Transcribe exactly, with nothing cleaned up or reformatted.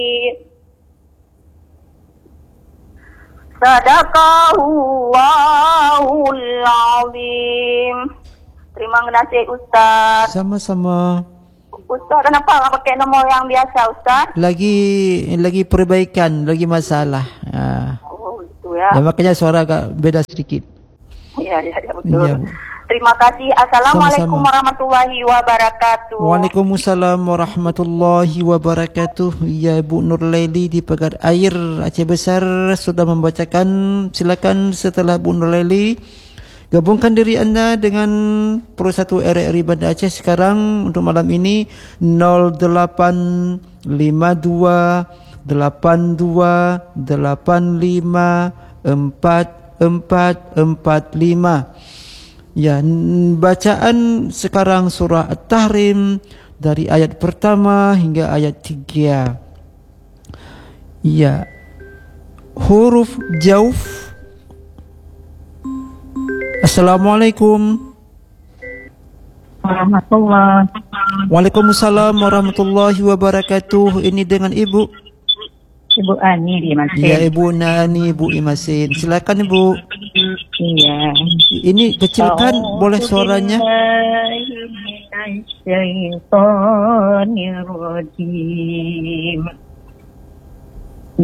Sadaqallahul azim. Terima kasih Ustaz. Sama-sama. Ustaz, kenapa nggak pakai nomor yang biasa Ustaz? Lagi lagi perbaikan, lagi masalah. Ha. Oh, itu ya. Ya, makanya suara agak beda sedikit. Ya, ya, ya betul. Ya. Terima kasih. Assalamualaikum Sama-sama. warahmatullahi wabarakatuh. Waalaikumsalam warahmatullahi wabarakatuh. Ya, Ibu Nurlaili di Pagar Air Aceh Besar sudah membacakan. Silakan setelah Bu Nurlaili gabungkan diri anda dengan Pro satu R R I Banda Aceh sekarang untuk malam ini nol delapan lima dua delapan dua delapan lima empat empat empat lima. Ya, bacaan sekarang surah At-Tahrim dari ayat pertama hingga ayat tiga. Ya, huruf jauf. Assalamualaikum warahmatullahi. Waalaikumsalam warahmatullahi wabarakatuh. Ini dengan Ibu Ibu Ani di Masin. Ya, Ibu Nani, Ibu Imasin. Silakan Ibu. Iya. Ini kecilkan boleh suaranya. Minasyaitonirrajim.